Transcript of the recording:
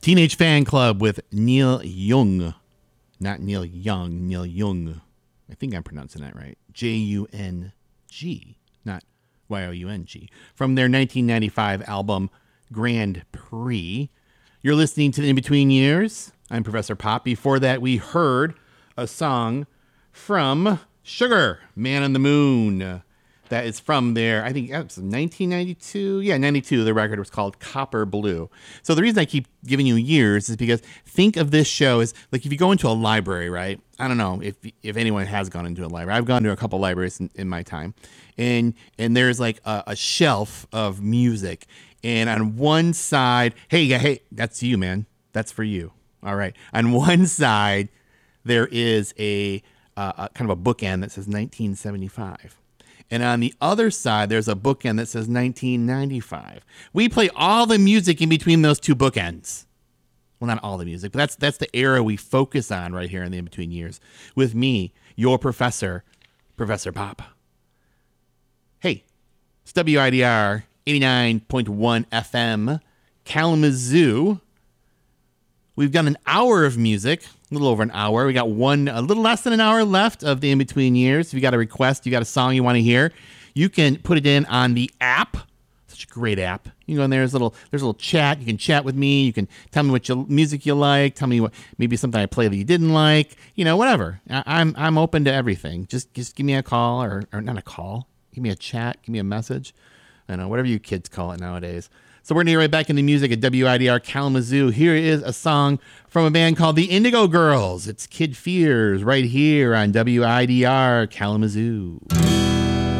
Teenage Fan Club with Neil Young. Not Neil Young, Neil Young. I think I'm pronouncing that right. J-U-N-G, not Y-O-U-N-G. From their 1995 album, Grand Prix. You're listening to the In Between Years. I'm Professor Pop. Before that, we heard a song from Sugar, Man on the Moon. That is from their, I think it's 1992. Yeah, 92. The record was called Copper Blue. So the reason I keep giving you years is because think of this show as like if you go into a library, right? I don't know if anyone has gone into a library. I've gone to a couple libraries in my time. And there's like a shelf of music. And on one side, hey, that's you, man. That's for you. All right. On one side, there is a kind of a bookend that says 1975. And on the other side, there's a bookend that says 1995. We play all the music in between those two bookends. Well, not all the music, but that's the era we focus on right here in the In-Between Years. With me, your professor, Professor Pop. Hey, it's WIDR 89.1 FM, Kalamazoo. We've got an hour of music, a little over an hour. We got a little less than an hour left of the In-Between Years. If you got a request, you got a song you want to hear, you can put it in on the app. Such a great app. You can go in there, there's a little chat. You can chat with me. You can tell me what music you like. Tell me what maybe something I play that you didn't like. Whatever. I'm open to everything. Just give me a call or not a call. Give me a chat. Give me a message. I don't know, whatever you kids call it nowadays. So we're going to get right back into music at WIDR Kalamazoo. Here is a song from a band called the Indigo Girls. It's Kid Fears right here on WIDR Kalamazoo.